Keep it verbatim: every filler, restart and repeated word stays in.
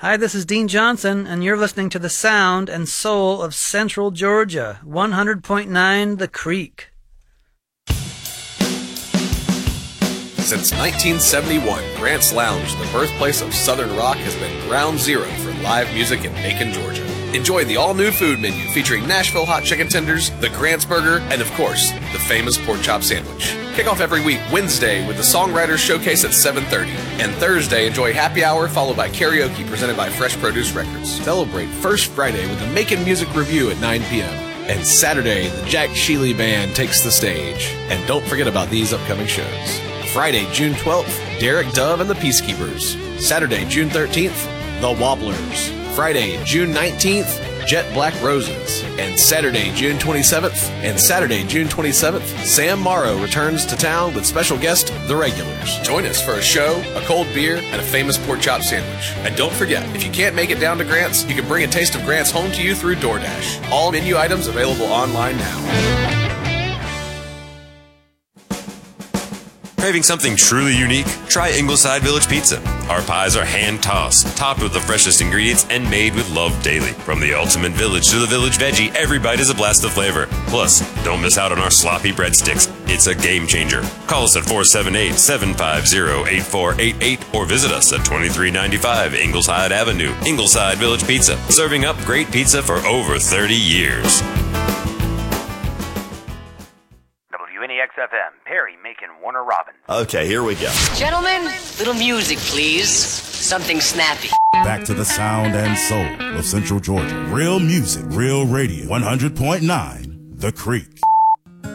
Hi, this is Dean Johnson, and you're listening to the sound and soul of Central Georgia, one hundred point nine The Creek. Since nineteen seventy-one, Grant's Lounge, the birthplace of Southern rock, has been ground zero for live music in Macon, Georgia. Enjoy the all-new food menu featuring Nashville hot chicken tenders, the Grant's Burger, and of course, the famous pork chop sandwich. Kick off every week Wednesday with the Songwriters Showcase at seven thirty. And Thursday, enjoy happy hour followed by karaoke presented by Fresh Produce Records. Celebrate First Friday with the Macon Music Review at nine p.m. And Saturday, the Jack Shealy Band takes the stage. And don't forget about these upcoming shows. Friday, June twelfth, Derek Dove and the Peacekeepers. Saturday, June thirteenth, The Wobblers. Friday, June nineteenth, Jet Black Roses. And Saturday, June twenty-seventh, and Saturday, June twenty-seventh, Sam Morrow returns to town with special guest, The Regulars. Join us for a show, a cold beer, and a famous pork chop sandwich. And don't forget, if you can't make it down to Grant's, you can bring a taste of Grant's home to you through DoorDash. All menu items available online now. Craving something truly unique? Try Ingleside Village Pizza. Our pies are hand-tossed, topped with the freshest ingredients, and made with love daily. From the ultimate village to the village veggie, every bite is a blast of flavor. Plus, don't miss out on our sloppy breadsticks. It's a game changer. Call us at four seven eight, seven five zero, eight four eight eight or visit us at twenty-three ninety-five Ingleside Avenue. Ingleside Village Pizza, serving up great pizza for over thirty years. W N E X F M, Perry, Macon, Warner Robin. Okay, here we go. Gentlemen, little music, please. Something snappy. Back to the sound and soul of Central Georgia. Real music, real radio. one hundred point nine The Creek.